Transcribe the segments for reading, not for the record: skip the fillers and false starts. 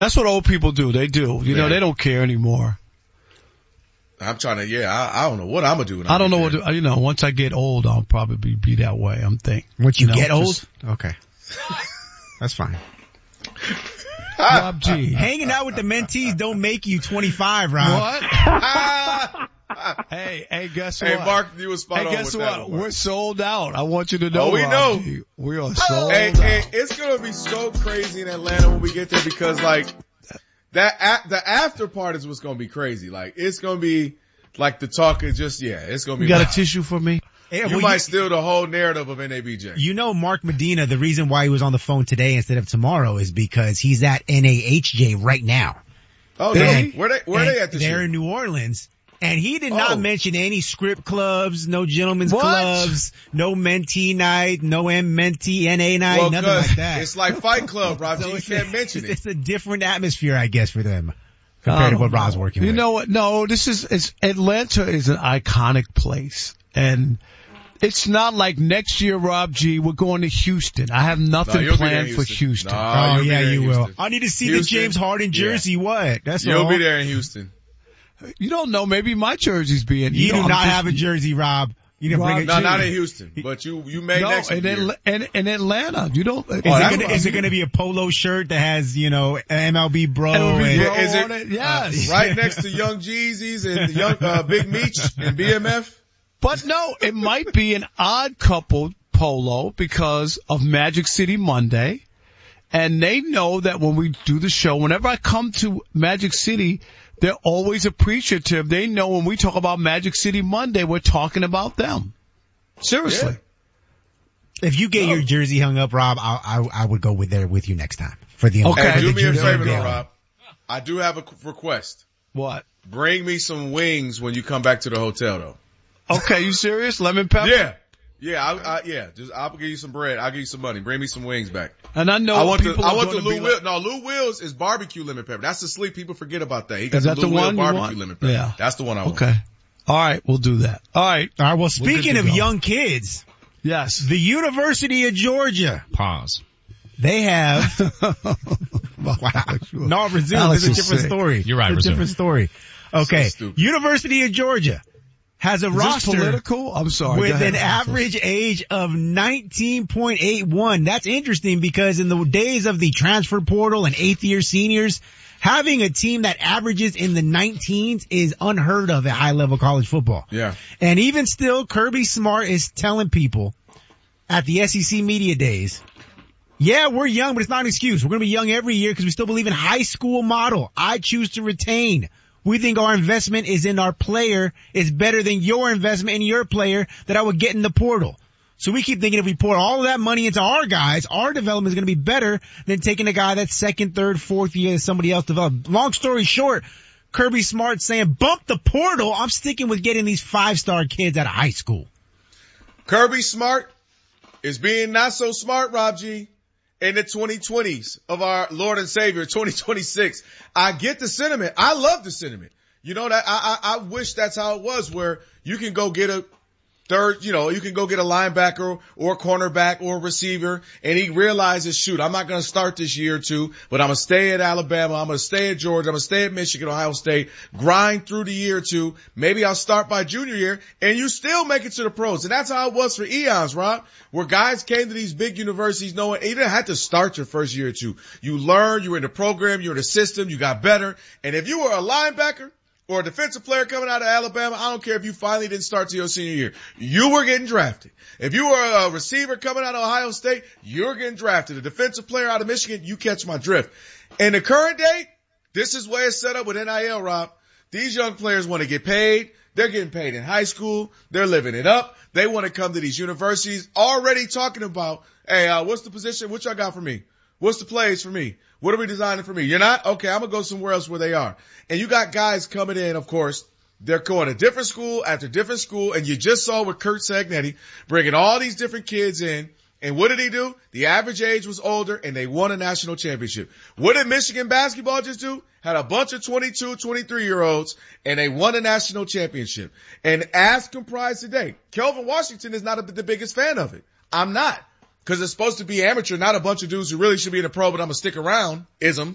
That's what old people do. They do. You know, they don't care anymore. I'm trying to, I don't know what I'm going to do. I don't know what, once I get old, I'll probably be that way, I'm thinking. Once you get old? Okay. That's fine. Rob G. Hanging out with the mentees don't make you 25, Rob. What? Hey, guess what? Hey, Mark, you were spot on guess with what? that one. We're sold out. I want you to know, we Rob know. G. We are sold Hey, out. it's going to be so crazy in Atlanta when we get there because, like, the after part is what's going to be crazy. Like, it's going to be, like, the talk is just, it's going to be. You got a tissue for me? Yeah, you might steal the whole narrative of NABJ. You know, Mark Medina, the reason why he was on the phone today instead of tomorrow is because he's at NAHJ right now. Oh, no. Where they at this year? They're in New Orleans. And he did not mention any script clubs, no gentlemen's clubs, no mentee night, no mentee NA night, nothing like that. It's like Fight Club, Rob. So you can't mention it. It's a different atmosphere, I guess, for them compared to what Rob's working with. You know what? No, Atlanta is an iconic place. And it's not like next year, Rob G, we're going to Houston. I have nothing planned for Houston. You will. I need to see the James Harden jersey. What? That's all. You'll be there in Houston. You don't know. Maybe my jersey's being. You do not have a jersey, Rob. You didn't bring a jersey. No, not in Houston. But you may next year. In Atlanta. You don't. Is it going to be a polo shirt that has, MLB Bro? Is it? Yes. Right next to Young Jeezys and Young Big Meech and BMF. But no, it might be an odd couple polo because of Magic City Monday. And they know that when we do the show, whenever I come to Magic City, they're always appreciative. They know when we talk about Magic City Monday, we're talking about them. Seriously. Yeah. If you get your jersey hung up, Rob, I would go with you next time for the. Okay. Do me a favor though, Rob. I do have a request. What? Bring me some wings when you come back to the hotel though. Okay, you serious? Lemon pepper? Yeah. I'll give you some bread. I'll give you some money. Bring me some wings back. And I know I want the Lou Wills. No, Lou Wills is barbecue lemon pepper. That's the sleep. People forget about that. He got the Lou Wills barbecue lemon pepper. Yeah. That's the one I want. Okay. All right, we'll do that. All right. Well, speaking of young kids. Yes. The University of Georgia. Pause. They have. Wow. No, resume. It's a different story. You're right, it's a different story. Okay. So University of Georgia has a roster political? I'm sorry. with an average age of 19.81. That's interesting because in the days of the transfer portal and 8th year seniors, having a team that averages in the 19s is unheard of at high level college football. Yeah. And even still, Kirby Smart is telling people at the SEC media days, yeah, we're young, but it's not an excuse. We're going to be young every year because we still believe in high school model. I choose to retain. We think our investment is in our player is better than your investment in your player that I would get in the portal. So we keep thinking if we pour all of that money into our guys, our development is going to be better than taking a guy that's second, third, fourth year that somebody else developed. Long story short, Kirby Smart saying bump the portal. I'm sticking with getting these 5-star kids out of high school. Kirby Smart is being not so smart, Rob G. In the 2020s of our Lord and Savior, 2026. I get the sentiment. I love the sentiment. You know that I wish that's how it was where you can go get a third, you can go get a linebacker or a cornerback or a receiver and he realizes, shoot, I'm not going to start this year or two, but I'm going to stay at Alabama. I'm going to stay at Georgia. I'm going to stay at Michigan, Ohio State, grind through the year or two. Maybe I'll start by junior year and you still make it to the pros. And that's how it was for eons, Rob, where guys came to these big universities knowing you didn't have to start your first year or two. You learned, you were in the program, you were in the system, you got better. And if you were a linebacker, or a defensive player coming out of Alabama, I don't care if you finally didn't start to your senior year. You were getting drafted. If you were a receiver coming out of Ohio State, you're getting drafted. A defensive player out of Michigan, you catch my drift. In the current day, this is where it's set up with NIL, Rob. These young players want to get paid. They're getting paid in high school. They're living it up. They want to come to these universities already talking about, hey, what's the position? What y'all got for me? What's the plays for me? What are we designing for me? You're not? Okay, I'm going to go somewhere else where they are. And you got guys coming in, of course. They're going to different school after different school. And you just saw with Kurt Sagnetti bringing all these different kids in. And what did he do? The average age was older and they won a national championship. What did Michigan basketball just do? Had a bunch of 22, 23-year-olds and they won a national championship. And as comprised today, Kelvin Washington is not the biggest fan of it. I'm not. Because it's supposed to be amateur, not a bunch of dudes who really should be in the pro, but I'm going to stick around, isms.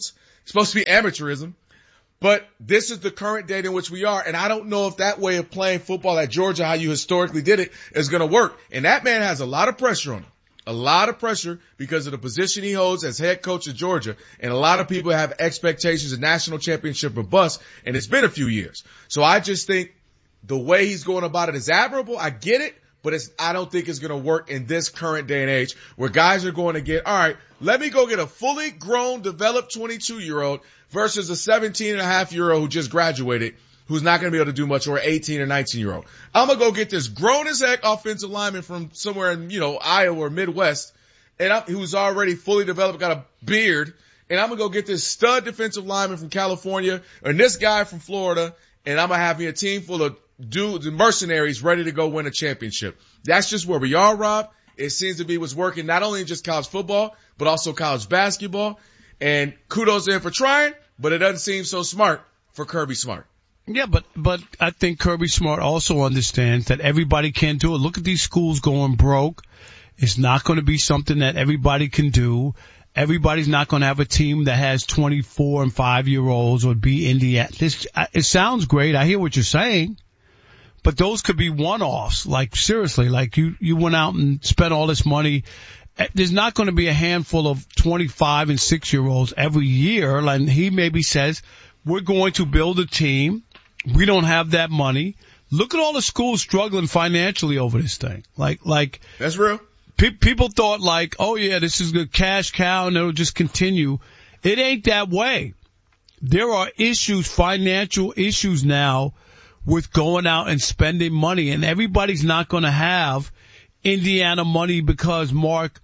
supposed to be amateurism. But this is the current date in which we are. And I don't know if that way of playing football at Georgia, how you historically did it, is going to work. And that man has a lot of pressure on him. A lot of pressure because of the position he holds as head coach of Georgia. And a lot of people have expectations of national championship or bust. And it's been a few years. So I just think the way he's going about it is admirable. I get it. But I don't think it's going to work in this current day and age where guys are going to get, all right, let me go get a fully grown, developed 22-year-old versus a 17-and-a-half-year-old who just graduated, who's not going to be able to do much, or an 18 or 19-year-old. I'm going to go get this grown as heck offensive lineman from somewhere in, Iowa or Midwest, and who's already fully developed, got a beard, and I'm going to go get this stud defensive lineman from California and this guy from Florida, and I'm going to have me a team full of dudes and mercenaries ready to go win a championship. That's just where we are, Rob. It seems to be what's working not only in just college football, but also college basketball. And kudos to him for trying, but it doesn't seem so smart for Kirby Smart. Yeah, but I think Kirby Smart also understands that everybody can't do it. Look at these schools going broke. It's not going to be something that everybody can do. Everybody's not going to have a team that has 24 and 5-year-olds or be Indiana. It sounds great. I hear what you're saying. But those could be one-offs. Like, seriously, like you went out and spent all this money. There's not going to be a handful of 25 and 6-year-olds every year. And he maybe says, we're going to build a team. We don't have that money. Look at all the schools struggling financially over this thing. Like that's real. People thought like, oh yeah, this is a cash cow and it'll just continue. It ain't that way. There are issues, financial issues now, with going out and spending money, and everybody's not going to have Indiana money because Mark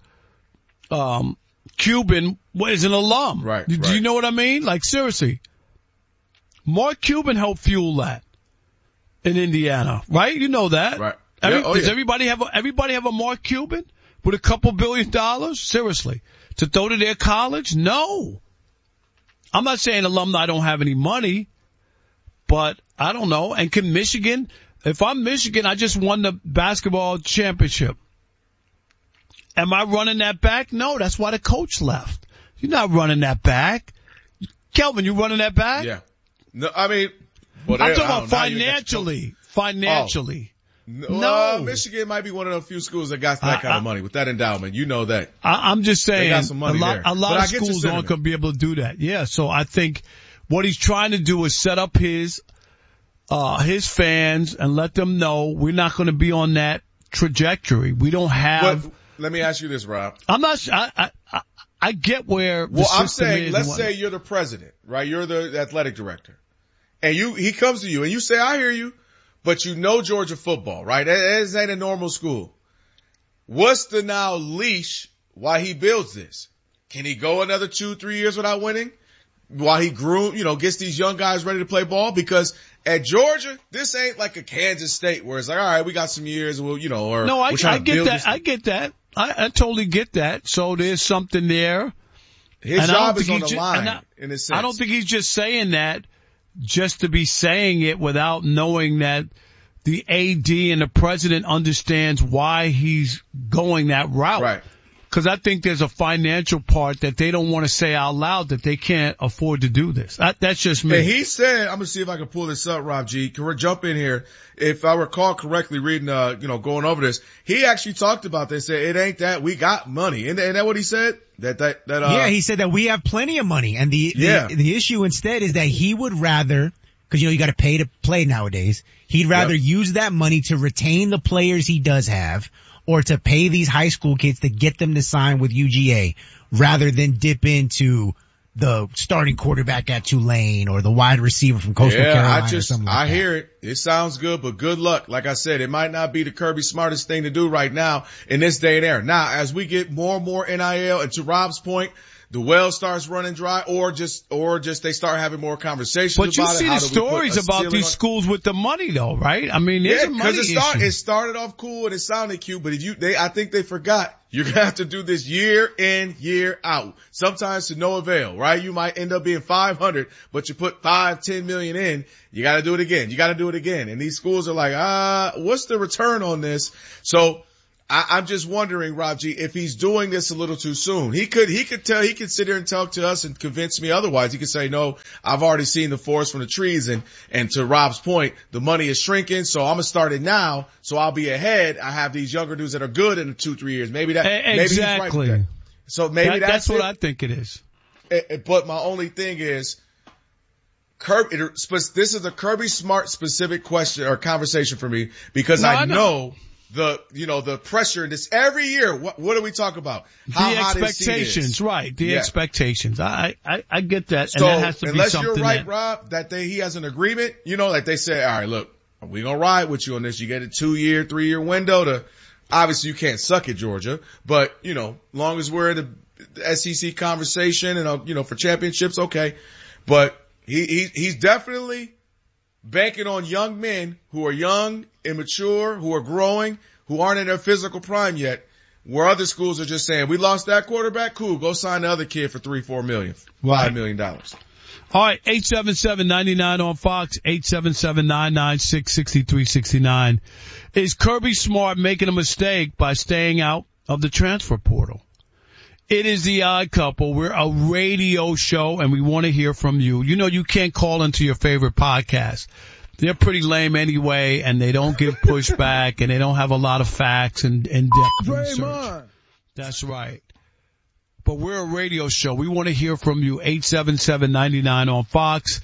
Cuban is an alum. Right. Do you know what I mean? Like, seriously, Mark Cuban helped fuel that in Indiana, right? You know that, right? Does everybody have a Mark Cuban with a couple $1 billion? Seriously, to throw to their college? No. I'm not saying alumni don't have any money. But I don't know. And can Michigan, if I'm Michigan, I just won the basketball championship. Am I running that back? No, that's why the coach left. You're not running that back. Kelvin, you running that back? Yeah. No, I mean, I'm talking about financially. Financially. No. Michigan might be one of the few schools that got that kind of money with that endowment. You know that. I'm just saying, they got some money a lot of schools aren't going to be able to do that. Yeah, so I think what he's trying to do is set up his fans and let them know we're not going to be on that trajectory. We don't have. Let me ask you this, Rob. I'm not. I get where. Well, I'm saying, let's say you're the president, right? You're the athletic director, and he comes to you and you say, "I hear you, but you know Georgia football, right? This ain't a normal school. What's the now leash while he builds this? Can he go another 2-3 years without winning?" While he gets these young guys ready to play ball, because at Georgia, this ain't like a Kansas State where it's like, all right, we got some years, I get that. I get that. I totally get that. So there's something there. His job is on the line, in a sense. I don't think he's just saying that just to be saying it without knowing that the AD and the president understands why he's going that route. Right. Because I think there's a financial part that they don't want to say out loud that they can't afford to do this. That's just me. And he said, I'm going to see if I can pull this up, Rob G. Can we jump in here? If I recall correctly reading, going over this, he actually talked about this. Said, it ain't that we got money. Ain't that what he said? Yeah, he said that we have plenty of money. And the issue instead is that he would rather, because you got to pay to play nowadays. He'd rather use that money to retain the players he does have, or to pay these high school kids to get them to sign with UGA, rather than dip into the starting quarterback at Tulane or the wide receiver from Coastal Carolina or something like that. I hear it. It sounds good, but good luck. Like I said, it might not be the Kirby smartest thing to do right now in this day and era. Now, as we get more and more NIL, and to Rob's point, the well starts running dry, or just they start having more conversations about it. But you see the stories about these schools with the money though, right? I mean, there's a money issue. It started off cool and it sounded cute, but I think they forgot you're going to have to do this year in, year out. Sometimes to no avail, right? You might end up being 500, but you put 5-10 million in. You got to do it again. And these schools are like, what's the return on this? So I'm just wondering, Rob G, if he's doing this a little too soon. He could sit here and talk to us and convince me otherwise. He could say, no, I've already seen the forest from the trees. And to Rob's point, the money is shrinking. So I'm going to start it now. So I'll be ahead. I have these younger dudes that are good in 2-3 years. Maybe exactly. Maybe he's right with that. So maybe that's what I think it is. But my only thing is, this is a Kirby Smart specific question or conversation for me because I know the pressure this every year. What do we talk about? How the expectations, right? The expectations. I get that. So and that has to unless be you're right, Rob, that he has an agreement, like they say, all right, look, we're going to ride with you on this. You get a 2-year, 3-year window to, obviously you can't suck at Georgia, but long as we're in the SEC conversation and, for championships, okay. But he's definitely banking on young men who are young, immature, who are growing, who aren't in their physical prime yet, where other schools are just saying, we lost that quarterback, cool, go sign the other kid for $3-4 million, $5 million. All right, 877-99 on Fox, 877-996-6369. Is Kirby Smart making a mistake by staying out of the transfer portal? It is The Odd Couple. We're a radio show, and we want to hear from you. You can't call into your favorite podcast. They're pretty lame anyway, and they don't give pushback, and they don't have a lot of facts and depth research. That's right. But we're a radio show. We want to hear from you. 877-99 on Fox,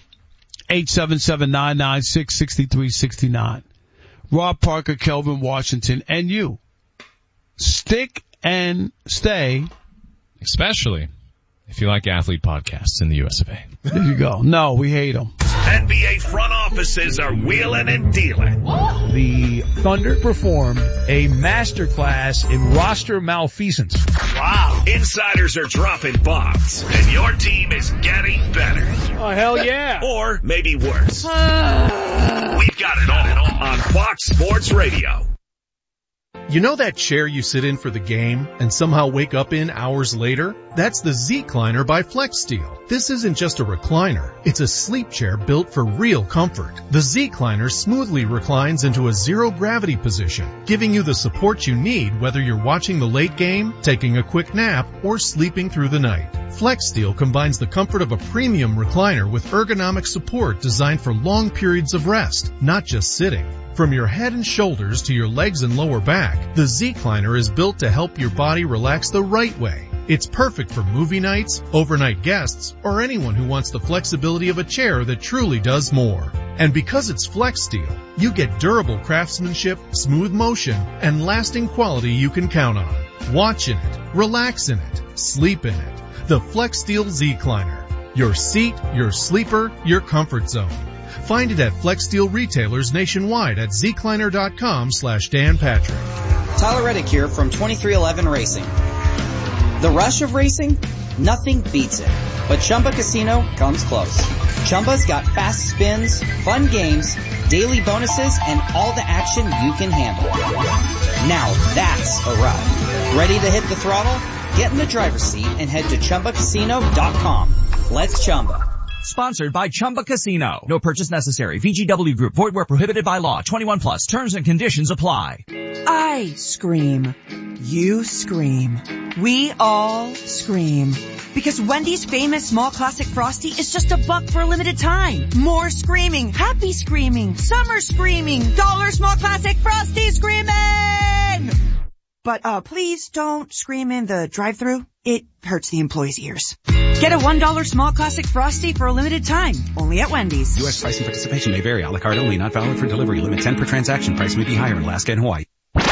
877-996-6369. Rob Parker, Kelvin Washington, and you. Stick and stay. Especially if you like athlete podcasts in the US of A. There you go. No, we hate them. NBA front offices are wheeling and dealing. The Thunder performed a masterclass in roster malfeasance. Wow. Insiders are dropping bombs, and your team is getting better. Oh, hell yeah. Or maybe worse. We've got it all on Fox Sports Radio. You know that chair you sit in for the game and somehow wake up in hours later? That's the Z-Cliner by FlexSteel. This isn't just a recliner. It's a sleep chair built for real comfort. The Z-Cliner smoothly reclines into a zero-gravity position, giving you the support you need whether you're watching the late game, taking a quick nap, or sleeping through the night. FlexSteel combines the comfort of a premium recliner with ergonomic support designed for long periods of rest, not just sitting. From your head and shoulders to your legs and lower back, the Z-Cliner is built to help your body relax the right way. It's perfect for movie nights, overnight guests, or anyone who wants the flexibility of a chair that truly does more. And because it's FlexSteel, you get durable craftsmanship, smooth motion, and lasting quality you can count on. Watch in it, relax in it, sleep in it. The FlexSteel Z-Cliner. Your seat, your sleeper, your comfort zone. Find it at FlexSteel retailers nationwide at zcliner.com/Dan Patrick. Tyler Reddick here from 2311 Racing. The rush of racing? Nothing beats it. But Chumba Casino comes close. Chumba's got fast spins, fun games, daily bonuses, and all the action you can handle. Now that's a ride. Ready to hit the throttle? Get in the driver's seat and head to ChumbaCasino.com. Let's Chumba. Sponsored by Chumba Casino. No purchase necessary. VGW Group. Void where prohibited by law. 21 plus. Terms and conditions apply. I scream. You scream. We all scream. Because Wendy's famous small classic Frosty is just $1 for a limited time. More screaming. Happy screaming. Summer screaming. Dollar small classic Frosty screaming! But please don't scream in the drive-thru. It hurts the employees' ears. Get a $1 small classic Frosty for a limited time. Only at Wendy's. U.S. price and participation may vary. A la carte only. Not valid for delivery. Limit 10 per transaction. Price may be higher in Alaska and Hawaii.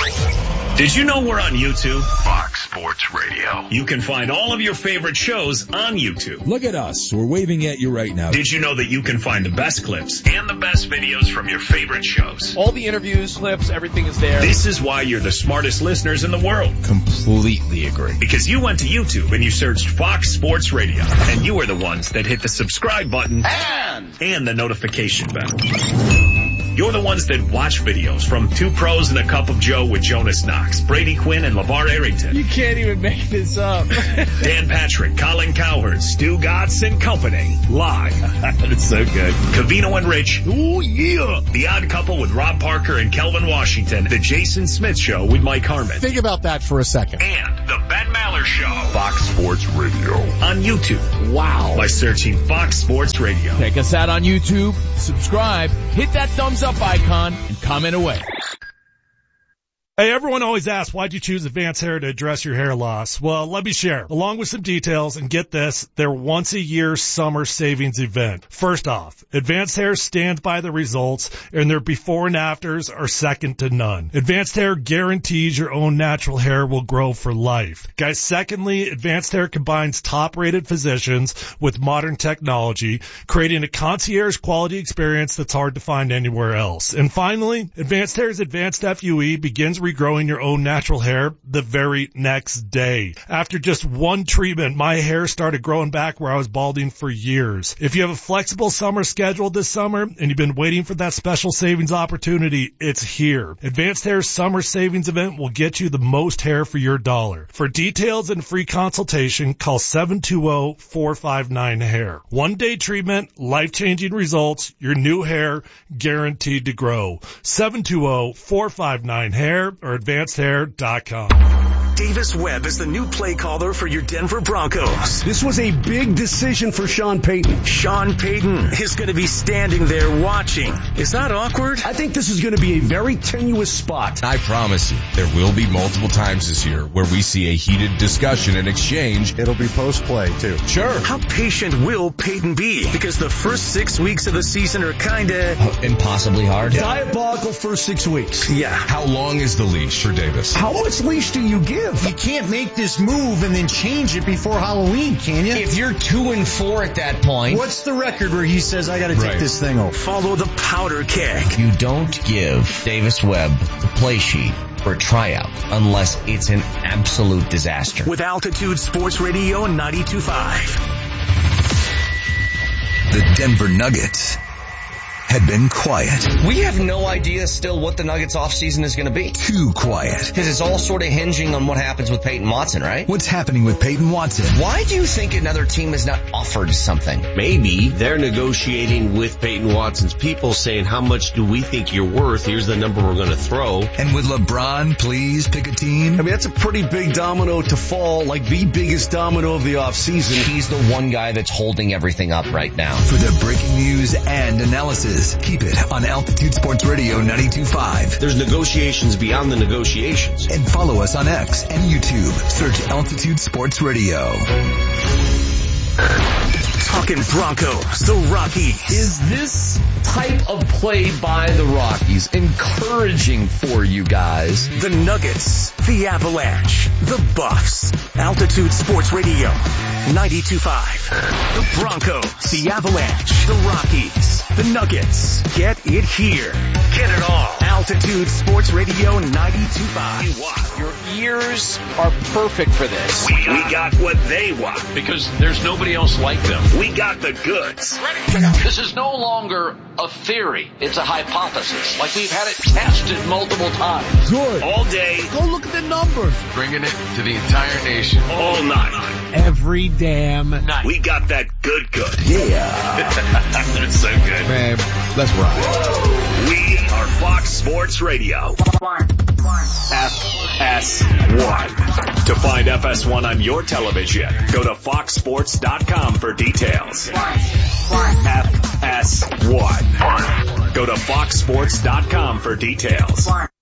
Did you know we're on YouTube? Fox Sports Radio. You can find all of your favorite shows on YouTube. Look at us. We're waving at you right now. Did you know that you can find the best clips and the best videos from your favorite shows? All the interviews, clips, everything is there. This is why you're the smartest listeners in the world. Completely agree. Because you went to YouTube and you searched Fox Sports Radio. And you were the ones that hit the subscribe button and the notification bell. You're the ones that watch videos from Two Pros and a Cup of Joe with Jonas Knox, Brady Quinn, and LeVar Arrington. You can't even make this up. Dan Patrick, Colin Cowherd, Stu Gatz, and company. Live. That's so good. Covino and Rich. Oh, yeah. The Odd Couple with Rob Parker and Kelvin Washington. The Jason Smith Show with Mike Harmon. Think about that for a second. And the Ben Maller Show. Fox Sports Radio. On YouTube. Wow. By searching Fox Sports Radio. Check us out on YouTube. Subscribe. Hit that thumbs up icon and comment away. Hey, everyone always asks, why'd you choose Advanced Hair to address your hair loss? Well, let me share. Along with some details, and get this, their once-a-year summer savings event. First off, Advanced Hair stands by the results, and their before and afters are second to none. Advanced Hair guarantees your own natural hair will grow for life. Guys, secondly, Advanced Hair combines top-rated physicians with modern technology, creating a concierge quality experience that's hard to find anywhere else. And finally, Advanced Hair's Advanced FUE begins regrowing your own natural hair the very next day. After just one treatment, my hair started growing back where I was balding for years. If you have a flexible summer schedule this summer and you've been waiting for that special savings opportunity, it's here. Advanced Hair's summer savings event will get you the most hair for your dollar. For details and free consultation, call 720-459-HAIR. One-day treatment, life-changing results, your new hair guaranteed to grow. 720-459-HAIR or AdvancedHair.com. Davis Webb is the new play caller for your Denver Broncos. This was a big decision for Sean Payton. Sean Payton is going to be standing there watching. Is that awkward? I think this is going to be a very tenuous spot. I promise you, there will be multiple times this year where we see a heated discussion and exchange. It'll be post-play, too. Sure. How patient will Payton be? Because the first 6 weeks of the season are kinda... impossibly hard. Diabolical first 6 weeks. Yeah. How long is the leash for Davis? How much leash do you give? You can't make this move and then change it before Halloween, can you? If you're 2-4 at that point, what's the record where he says, I gotta take this thing off? Follow the powder keg. You don't give Davis Webb the play sheet for a tryout unless it's an absolute disaster. With Altitude Sports Radio 92.5. The Denver Nuggets had been quiet. We have no idea still what the Nuggets offseason is going to be. Too quiet. Because it's all sort of hinging on what happens with Peyton Watson, right? What's happening with Peyton Watson? Why do you think another team has not offered something? Maybe they're negotiating with Peyton Watson's people saying, how much do we think you're worth? Here's the number we're going to throw. And would LeBron please pick a team? I mean, that's a pretty big domino to fall, like the biggest domino of the offseason. He's the one guy that's holding everything up right now. For the breaking news and analysis, keep it on Altitude Sports Radio 92.5. There's negotiations beyond the negotiations. And follow us on X and YouTube. Search Altitude Sports Radio. Talking Broncos, the Rockies. Is this type of play by the Rockies encouraging for you guys? The Nuggets, the Avalanche, the Buffs. Altitude Sports Radio 92.5. The Broncos, the Avalanche, the Rockies, the Nuggets. Get it here. Get it all. Altitude Sports Radio 92.5. Your ears are perfect for this. We got what they want. Because there's nobody else like them. We got the goods. This is no longer a theory. It's a hypothesis. Like we've had it tested multiple times. Good. All day. Go look at the numbers. Bringing it to the entire nation. All night. Every damn night. We got that good. Yeah. That's so good. Man, let's rock. We are Fox Sports Radio. FS1. To find FS1 on your television, go to foxsports.com for details. FS1. Go to foxsports.com for details.